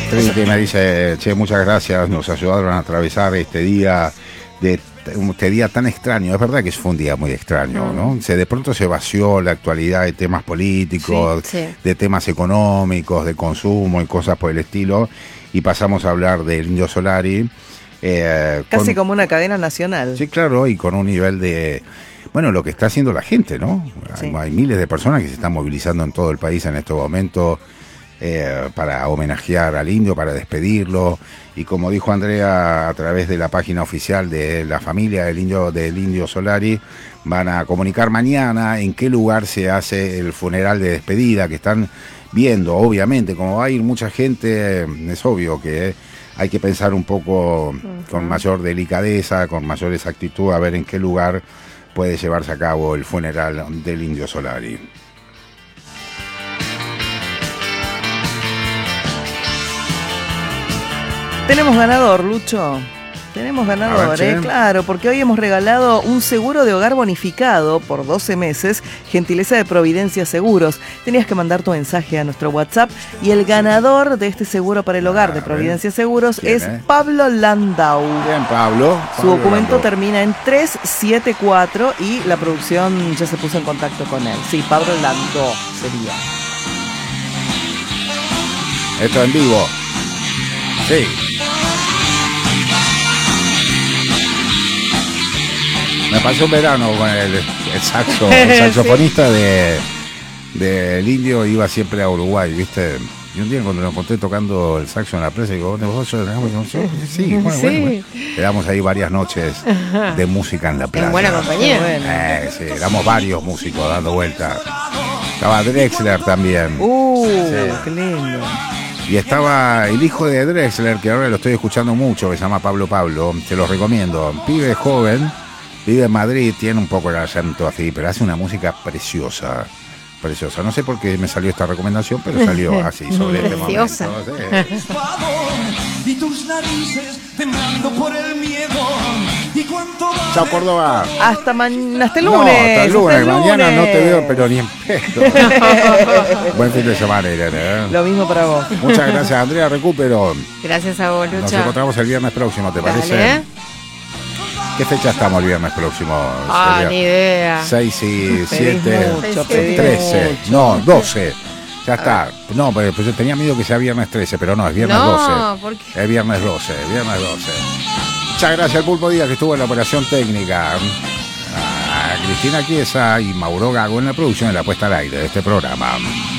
Triste me dice, che, muchas gracias, nos ayudaron a atravesar este día tan extraño. Es verdad que fue un día muy extraño, ¿no? De pronto se vació la actualidad de temas políticos, de temas económicos, de consumo y cosas por el estilo, y pasamos a hablar del Indio Solari. Casi como una cadena nacional. Sí, claro, y con un nivel de... Bueno, lo que está haciendo la gente, ¿no? Sí. Hay miles de personas que se están movilizando en todo el país en este momento para homenajear al indio, para despedirlo. Y como dijo Andrea, a través de la página oficial de la familia del Indio Solari, van a comunicar mañana en qué lugar se hace el funeral de despedida, que están viendo, obviamente, como va a ir mucha gente, es obvio que hay que pensar un poco con mayor delicadeza, con mayor exactitud, a ver en qué lugar puede llevarse a cabo el funeral del Indio Solari. Tenemos ganador, Lucho. Tenemos ganador, claro, porque hoy hemos regalado un seguro de hogar bonificado por 12 meses, gentileza de Providencia Seguros. Tenías que mandar tu mensaje a nuestro WhatsApp y el ganador de este seguro para el hogar de Providencia Seguros es Pablo Landau. Bien, Pablo. Su documento termina en 374 y la producción ya se puso en contacto con él. Sí, Pablo Landau sería. Esto en vivo. Sí. Me pasé un verano con el saxofonista del Indio, iba siempre a Uruguay, ¿viste? Y un día cuando lo encontré tocando el saxo en la presa, digo, ¿vos sos? Sí, bueno. Quedamos ahí varias noches de música en la playa. En buena compañía. Sí, éramos varios músicos dando vueltas. Estaba Drexler también. Qué lindo. Y estaba el hijo de Drexler, que ahora lo estoy escuchando mucho, que se llama Pablo, te lo recomiendo. Pibe joven, vive en Madrid, tiene un poco el acento así, pero hace una música preciosa. No sé por qué me salió esta recomendación, pero salió así, sobre este momento. Y tus narices temblando por el miedo. Chao, Córdoba. Hasta el lunes. No, hasta el lunes. Mañana no te veo, pero ni en pedo. Buen fin de semana, Irene. Lo mismo para vos. Muchas gracias, Andrea. Recupero. Gracias a vos, Lucho. Nos encontramos el viernes próximo, ¿te parece? ¿Qué fecha estamos el viernes próximo? Ni idea. 6 y 7, 13. No, 12. Ya está. No, pues yo tenía miedo que sea viernes 13, pero no, es viernes 12. ¿Por qué? Es viernes 12. Muchas gracias al Pulpo Díaz, que estuvo en la operación técnica. A Cristina Chiesa y Mauro Gago en la producción y la puesta al aire de este programa.